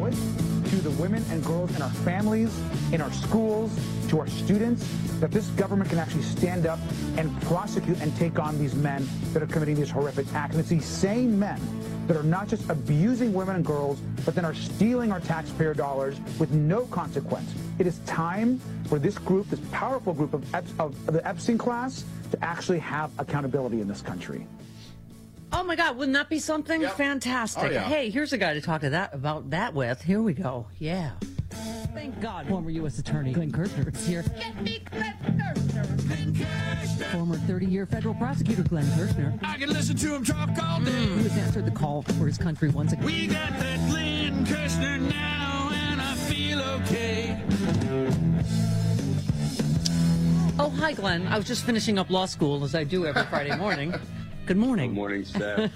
put to the women and girls in our families, in our schools, to our students, that this government can actually stand up and prosecute and take on these men that are committing these horrific acts. And it's these same men that are not just abusing women and girls, but then are stealing our taxpayer dollars with no consequence. It is time for this group, this powerful group of the Epstein class, to actually have accountability in this country. Oh my God, wouldn't that be something fantastic? Oh, yeah. Hey, here's a guy to talk about that with. Here we go. Yeah. Thank God former U.S. Attorney Glenn Kirshner is here. Get me Glenn Kirshner. Glenn Kirshner. Former 30-year federal prosecutor Glenn Kirshner, I can listen to him talk all day. who has answered the call for his country once again. We got that Glenn Kirshner now, and I feel okay. Oh, hi, Glenn. I was just finishing up law school, as I do every Friday morning. Good morning. Good morning, Steph.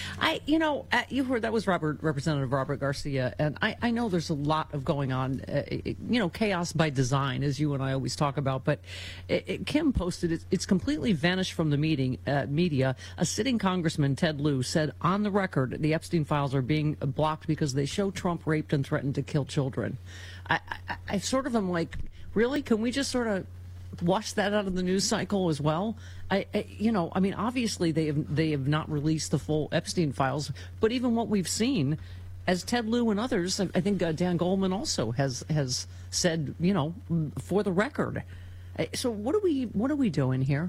You heard that was Representative Robert Garcia, and I know there's a lot of going on, chaos by design, as you and I always talk about. But Kim posted it's completely vanished from the media. A sitting Congressman, Ted Lieu, said on the record the Epstein files are being blocked because they show Trump raped and threatened to kill children. I sort of am like, really? Can we just sort of wash that out of the news cycle as well? Obviously they have not released the full Epstein files, but even what we've seen, as Ted Lieu and others, I think Dan Goldman also has said, for the record. So what are we doing here?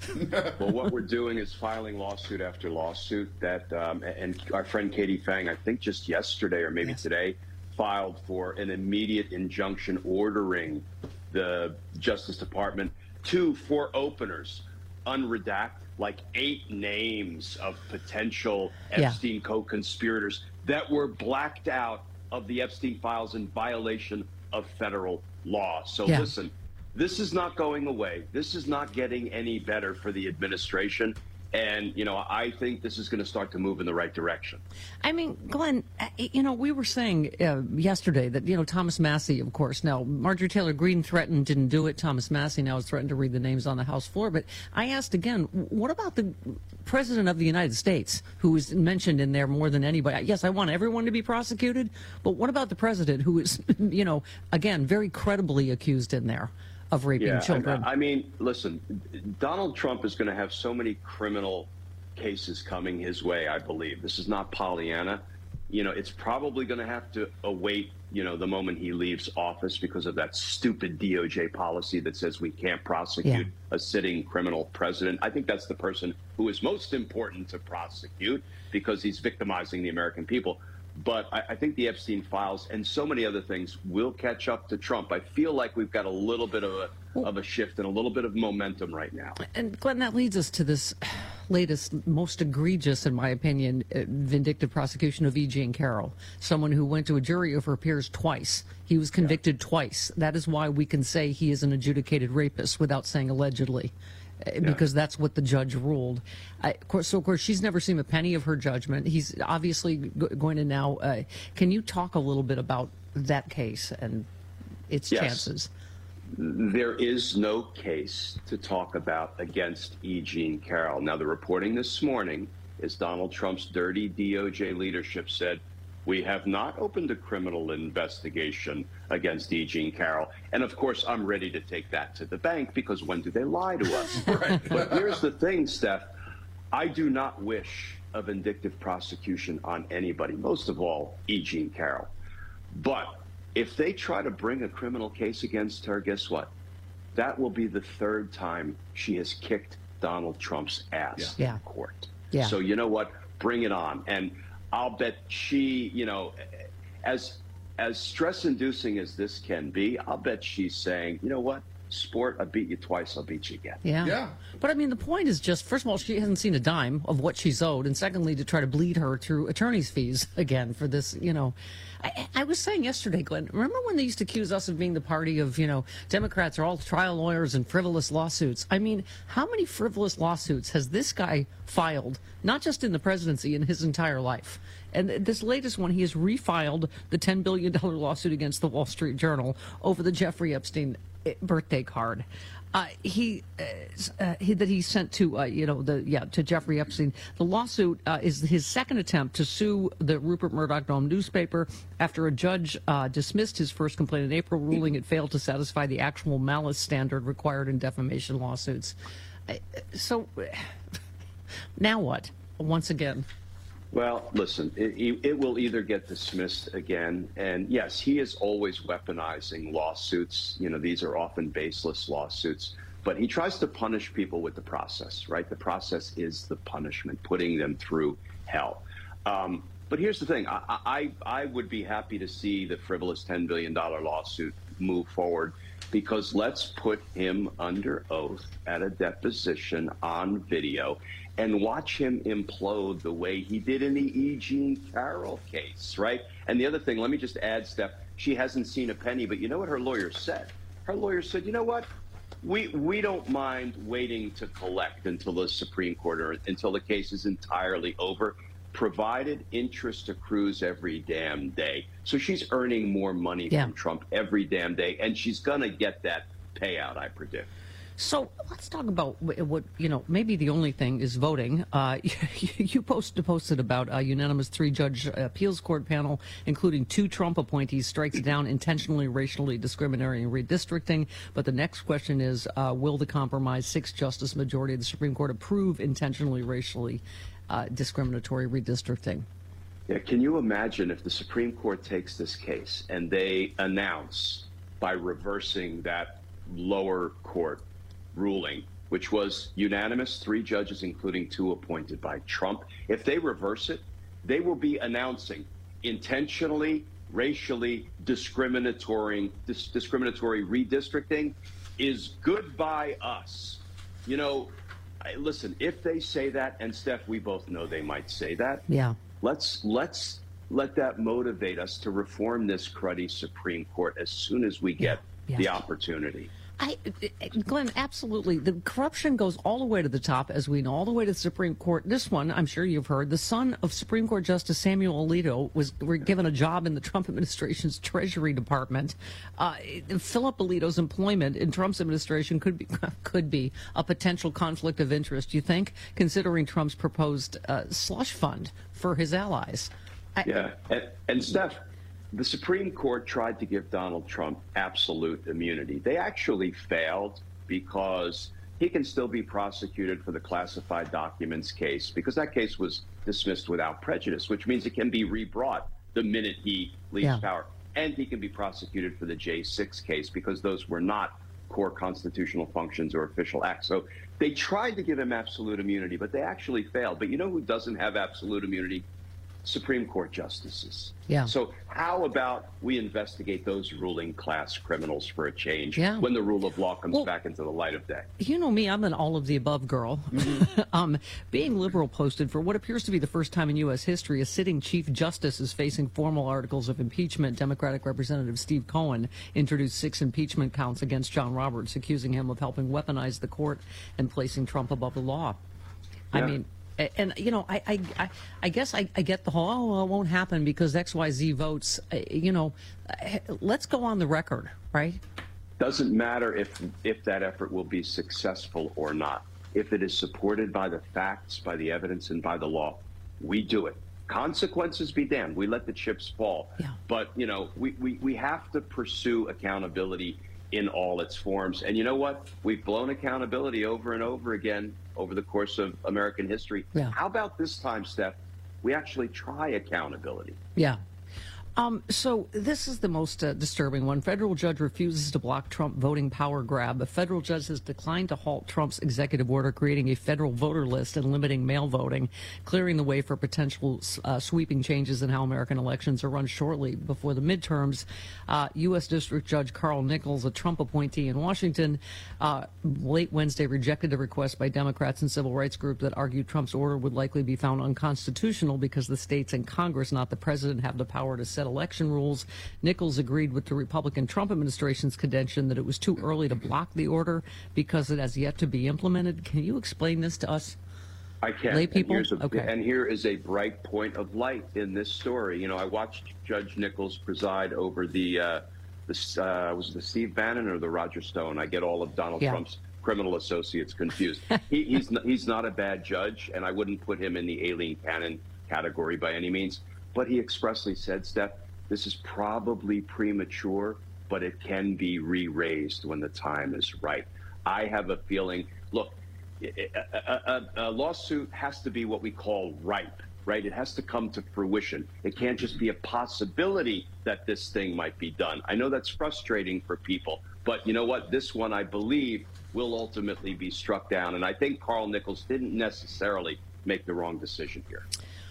Well, what we're doing is filing lawsuit after lawsuit that, and our friend Katie Fang, I think just yesterday or maybe today, filed for an immediate injunction ordering the Justice Department for openers, unredact, like 8 names of potential Epstein co-conspirators that were blacked out of the Epstein files in violation of federal law. So listen, this is not going away. This is not getting any better for the administration. And, I think this is going to start to move in the right direction. I mean, Glenn, we were saying yesterday that, Thomas Massie, of course, now Marjorie Taylor Greene didn't do it. Thomas Massie now has threatened to read the names on the House floor. But I asked again, what about the President of the United States, who is mentioned in there more than anybody? Yes, I want everyone to be prosecuted. But what about the President, who is, again, very credibly accused in there of raping children? I mean, listen, Donald Trump is going to have so many criminal cases coming his way, I believe. This is not Pollyanna. It's probably going to have to await, the moment he leaves office because of that stupid DOJ policy that says we can't prosecute a sitting criminal president. I think that's the person who is most important to prosecute because he's victimizing the American people. But I think the Epstein files and so many other things will catch up to Trump. I feel like we've got a little bit of a shift and a little bit of momentum right now. And Glenn, that leads us to this latest, most egregious, in my opinion, vindictive prosecution of E. Jean Carroll, someone who went to a jury of her peers twice. He was convicted twice. That is why we can say he is an adjudicated rapist without saying allegedly. Because that's what the judge ruled. Of course, she's never seen a penny of her judgment. He's obviously going to now. Can you talk a little bit about that case and its chances? There is no case to talk about against E. Jean Carroll. Now, the reporting this morning is Donald Trump's dirty DOJ leadership said, we have not opened a criminal investigation against E. Jean Carroll. And of course, I'm ready to take that to the bank because when do they lie to us? But here's the thing, Steph. I do not wish a vindictive prosecution on anybody, most of all, E. Jean Carroll. But if they try to bring a criminal case against her, guess what? That will be the 3rd time she has kicked Donald Trump's ass in court. Yeah. So you know what? Bring it on. And I'll bet she, as stress-inducing as this can be, I'll bet she's saying, you know what, sport, I beat you twice, I'll beat you again. Yeah. But, I mean, the point is just, first of all, she hasn't seen a dime of what she's owed, and secondly, to try to bleed her through attorney's fees again for this, I was saying yesterday, Glenn, remember when they used to accuse us of being the party of, Democrats are all trial lawyers and frivolous lawsuits? I mean, how many frivolous lawsuits has this guy filed, not just in the presidency, in his entire life? And this latest one, he has refiled the $10 billion lawsuit against the Wall Street Journal over the Jeffrey Epstein birthday card. That he sent to to Jeffrey Epstein. The lawsuit is his second attempt to sue the Rupert Murdoch Dome newspaper after a judge dismissed his first complaint in April, ruling it failed to satisfy the actual malice standard required in defamation lawsuits. So now what? Once again. Well, listen, it will either get dismissed again, and yes, he is always weaponizing lawsuits. These are often baseless lawsuits, but he tries to punish people with the process, right? The process is the punishment, putting them through hell. But here's the thing. I would be happy to see the frivolous $10 billion lawsuit move forward, because let's put him under oath at a deposition on video and watch him implode the way he did in the E. Jean Carroll case, right? And the other thing, let me just add, Steph, she hasn't seen a penny, but you know what her lawyer said? Her lawyer said, you know what? We don't mind waiting to collect until the Supreme Court or until the case is entirely over, provided interest accrues every damn day. So she's earning more money from Trump every damn day, and she's going to get that payout, I predict. So let's talk about what, maybe the only thing is voting. You posted about a unanimous 3-judge appeals court panel, including 2 Trump appointees, strikes down intentionally racially discriminating redistricting. But the next question is, will the compromise 6-justice majority of the Supreme Court approve intentionally racially discriminatory redistricting? Yeah, can you imagine if the Supreme Court takes this case and they announce by reversing that lower court ruling, which was unanimous, 3 judges, including 2 appointed by Trump. If they reverse it, they will be announcing intentionally, racially discriminatory redistricting is good by us. Listen, if they say that, and Steph, we both know they might say that. Yeah. Let's let that motivate us to reform this cruddy Supreme Court as soon as we get the opportunity. Glenn, absolutely. The corruption goes all the way to the top, as we know, all the way to the Supreme Court. This one, I'm sure you've heard, the son of Supreme Court Justice Samuel Alito was given a job in the Trump administration's Treasury Department. Philip Alito's employment in Trump's administration could be a potential conflict of interest, you think, considering Trump's proposed slush fund for his allies. And Steph, the Supreme Court tried to give Donald Trump absolute immunity. They actually failed, because he can still be prosecuted for the classified documents case, because that case was dismissed without prejudice, which means it can be rebrought the minute he leaves power. And he can be prosecuted for the J6 case, because those were not core constitutional functions or official acts. So they tried to give him absolute immunity, but they actually failed. But you know who doesn't have absolute immunity? Supreme Court justices. Yeah. So how about we investigate those ruling class criminals for a change when the rule of law comes back into the light of day? You know me, I'm an all-of-the-above girl. Being Liberal posted, for what appears to be the first time in U.S. history, a sitting Chief Justice is facing formal articles of impeachment. Democratic Representative Steve Cohen introduced 6 impeachment counts against John Roberts, accusing him of helping weaponize the court and placing Trump above the law. I mean... And, I guess I get the whole, it won't happen because XYZ votes. Let's go on the record, right? Doesn't matter if that effort will be successful or not. If it is supported by the facts, by the evidence, and by the law, we do it. Consequences be damned. We let the chips fall. Yeah. But, we have to pursue accountability in all its forms. And you know what? We've blown accountability over and over again over the course of American history. Yeah. How about this time, Steph? We actually try accountability. Yeah. So this is the most disturbing one. Federal judge refuses to block Trump voting power grab. A federal judge has declined to halt Trump's executive order creating a federal voter list and limiting mail voting, clearing the way for potential sweeping changes in how American elections are run shortly before the midterms. U.S. District Judge Carl Nichols, a Trump appointee in Washington, late Wednesday rejected a request by Democrats and civil rights groups that argued Trump's order would likely be found unconstitutional because the states and Congress, not the president, have the power to set election rules. Nichols agreed with the Republican Trump administration's contention that it was too early to block the order because it has yet to be implemented. Can you explain this to us? I can. Lay people? And here is a bright point of light in this story. I watched Judge Nichols preside over the was it the Steve Bannon or the Roger Stone? I get all of Donald Trump's criminal associates confused. He's not a bad judge, and I wouldn't put him in the Aileen Cannon category by any means. But he expressly said, Steph, this is probably premature, but it can be re-raised when the time is right. I have a feeling, look, a lawsuit has to be what we call ripe, right? It has to come to fruition. It can't just be a possibility that this thing might be done. I know that's frustrating for people, but you know what? This one, I believe, will ultimately be struck down. And I think Carl Nichols didn't necessarily make the wrong decision here.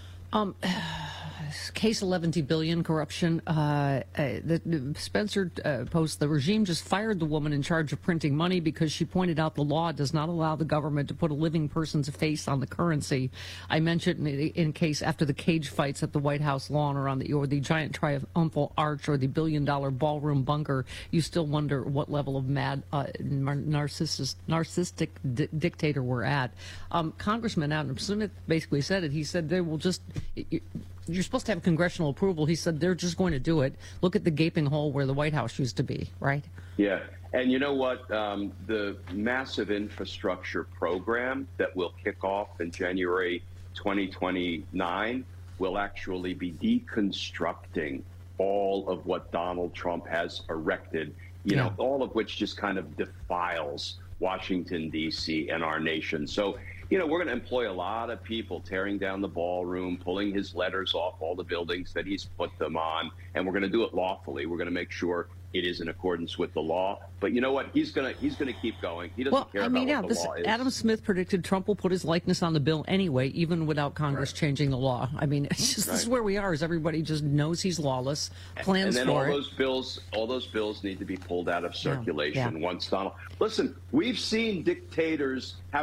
Case 11 billion corruption. The Spencer posts, the regime just fired the woman in charge of printing money because she pointed out the law does not allow the government to put a living person's face on the currency. I mentioned in case after the cage fights at the White House lawn or the giant triumphal arch or the $1 billion ballroom bunker, you still wonder what level of mad narcissistic dictator we're at. Congressman Adam Smith basically said it. He said they will just. You're supposed to have congressional approval. He said they're just going to do it. Look at the gaping hole where the White House used to be, right? Yeah. And you know what? The massive infrastructure program that will kick off in January 2029 will actually be deconstructing all of what Donald Trump has erected, you know, all of which just kind of defiles Washington, D.C. and our nation. So, you know, we're going to employ a lot of people tearing down the ballroom, pulling his letters off all the buildings that he's put them on, and we're going to do it lawfully. We're going to make sure it is in accordance with the law. But you know what? He's going to keep going. He doesn't care about what the law is. Adam Smith predicted Trump will put his likeness on the bill anyway, even without Congress changing the law. I mean, it's just this is where we are. Is everybody just knows he's lawless, plans and then for all those bills need to be pulled out of circulation once Donald. Listen, we've seen dictators have